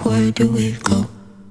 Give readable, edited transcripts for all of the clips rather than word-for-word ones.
where do we go?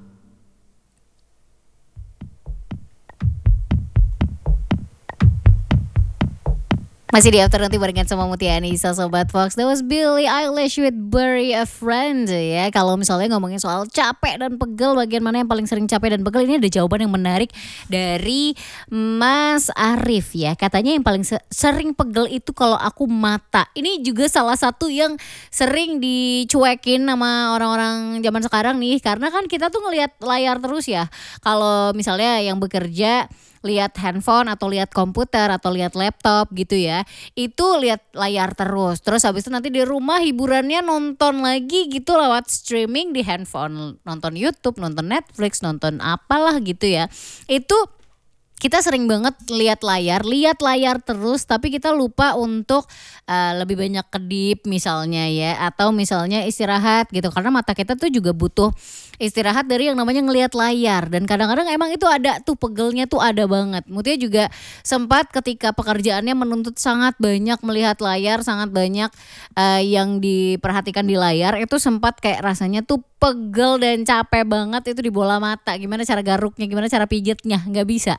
Masih di After nanti barengan sama Mutia Anissa Sobat Fox. That was Billie Eilish with Bury a Friend ya. Kalau misalnya ngomongin soal capek dan pegel, bagian mana yang paling sering capek dan pegel, ini ada jawaban yang menarik dari Mas Arif ya. Katanya yang paling sering pegel itu kalau aku mata. Ini juga salah satu yang sering dicuekin sama orang-orang zaman sekarang nih. Karena kan kita tuh ngelihat layar terus ya. Kalau misalnya yang bekerja lihat handphone atau lihat komputer atau lihat laptop gitu ya, itu lihat layar terus. Terus habis itu nanti di rumah hiburannya nonton lagi gitu lewat streaming di handphone, nonton YouTube, nonton Netflix, nonton apalah gitu ya. Itu kita sering banget lihat layar terus, tapi kita lupa untuk lebih banyak kedip misalnya ya, atau misalnya istirahat gitu, karena mata kita tuh juga butuh istirahat dari yang namanya ngelihat layar. Dan kadang-kadang emang itu ada tuh pegelnya tuh ada banget. Mutia juga sempat ketika pekerjaannya menuntut sangat banyak melihat layar, sangat banyak yang diperhatikan di layar, itu sempat kayak rasanya tuh pegel dan capek banget itu di bola mata. Gimana cara garuknya, gimana cara pijetnya, nggak bisa.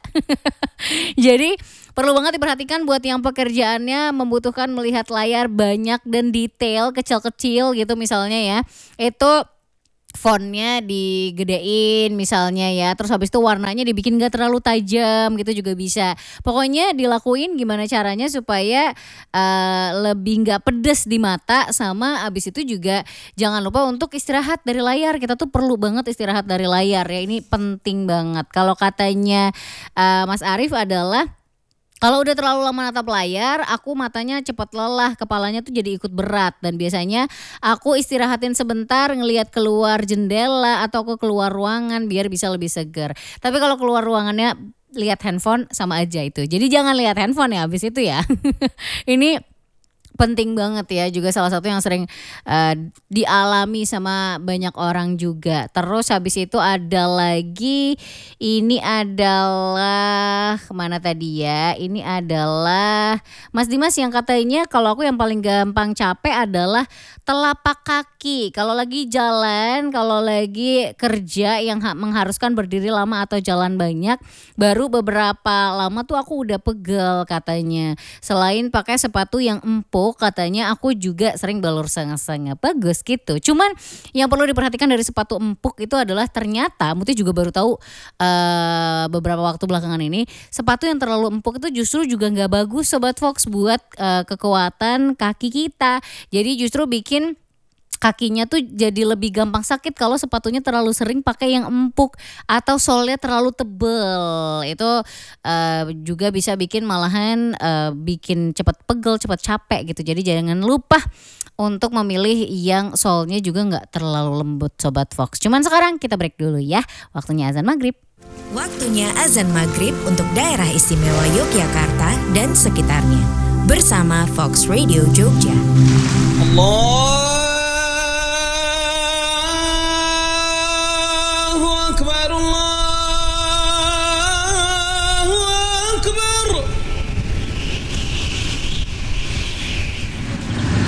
Jadi perlu banget diperhatikan buat yang pekerjaannya membutuhkan melihat layar banyak dan detail kecil-kecil gitu misalnya ya. Itu fontnya digedein misalnya ya, terus habis itu warnanya dibikin gak terlalu tajam gitu juga bisa. Pokoknya dilakuin gimana caranya supaya lebih gak pedes di mata, sama habis itu juga jangan lupa untuk istirahat dari layar. Kita tuh perlu banget istirahat dari layar ya, ini penting banget. Kalau katanya Mas Arif adalah, kalau udah terlalu lama natap layar, aku matanya cepat lelah, kepalanya tuh jadi ikut berat. Dan biasanya aku istirahatin sebentar, ngelihat keluar jendela atau ke keluar ruangan biar bisa lebih segar. Tapi kalau keluar ruangannya lihat handphone sama aja itu. Jadi jangan lihat handphone ya habis itu ya. Ini penting banget ya, juga salah satu yang sering dialami sama banyak orang juga. Terus habis itu ada lagi, ini adalah kemana tadi ya, ini adalah Mas Dimas yang katanya kalau aku yang paling gampang capek adalah telapak kaki. Kalau lagi jalan, kalau lagi kerja yang mengharuskan berdiri lama atau jalan banyak, baru beberapa lama tuh aku udah pegel katanya. Selain pakai sepatu yang empuk, katanya aku juga sering balur sanga-sanga. Bagus gitu. Cuman yang perlu diperhatikan dari sepatu empuk itu adalah ternyata Muti juga baru tahu beberapa waktu belakangan ini, sepatu yang terlalu empuk itu justru juga gak bagus Sobat Fox buat kekuatan kaki kita. Jadi justru bikin kakinya tuh jadi lebih gampang sakit kalau sepatunya terlalu sering pakai yang empuk atau solnya terlalu tebel. Itu juga bisa bikin malahan bikin cepat pegel, cepat capek gitu. Jadi jangan lupa untuk memilih yang solnya juga gak terlalu lembut Sobat Fox. Cuman sekarang kita break dulu ya, waktunya azan maghrib. Waktunya azan maghrib untuk daerah istimewa Yogyakarta dan sekitarnya bersama Fox Radio Jogja. Allah